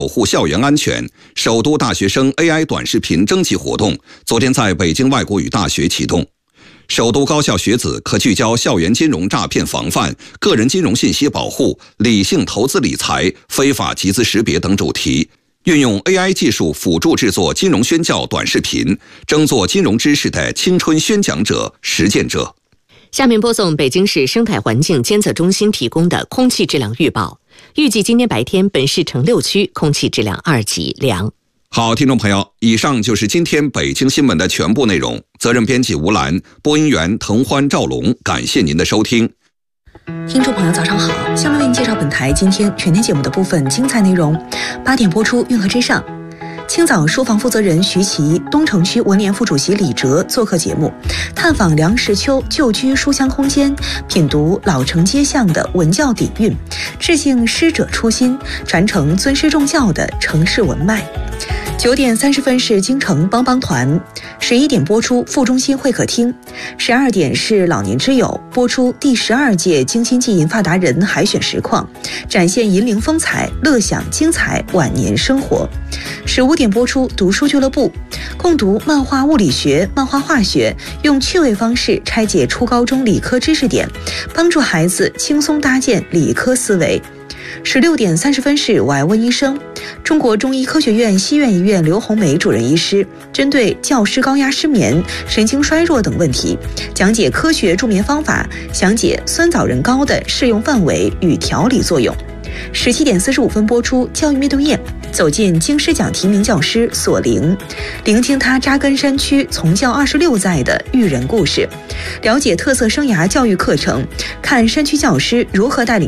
保护校园安全，首都大学生 AI 短视频征集活动昨天在北京外国语大学启动。首都高校学子可聚焦校园金融诈骗防范、个人金融信息保护、理性投资理财、非法集资识别等主题，运用 AI 技术辅助制作金融宣教短视频，争做金融知识的青春宣讲者、实践者。 下面播送北京市生态环境监测中心提供的空气质量预报。预计今天白天本市城6区空气质量2级良。 好，听众朋友，以上就是今天北京新闻的全部内容。责任编辑吴兰，播音员滕欢、赵龙，感谢您的收听。 听众朋友早上好，下面为您介绍本台今天全天节目的部分精彩内容。8点播出《运河之上》。青枣书房负责人徐琦、东城区文联副主席李哲做客节目，探访梁实秋旧居书香空间，品读老城街巷的文教底蕴，致敬师者初心，传承尊师重教的城市文脉。9点30分是京城帮帮团，11点播出副中心会客厅，12点是老年之友，播出第12届京津冀银发达人海选实况，展现银龄风采，乐享精彩晚年生活。15点播出读书俱乐部，共读漫画物理学、漫画化学，用趣味方式拆解初高中理科知识点，帮助孩子轻松搭建理科思维。16点30分是我爱问医生，中国中医科学院西苑医院刘红梅主任医师针对教师高压失眠、神经衰弱等问题，讲解科学助眠方法，详解酸枣仁膏的适用范围与调理作用。17点45分播出教育面对面，走进京师奖提名教师索灵，聆听他扎根山区从教26载的育人故事，了解特色生涯教育课程，看山区教师如何带领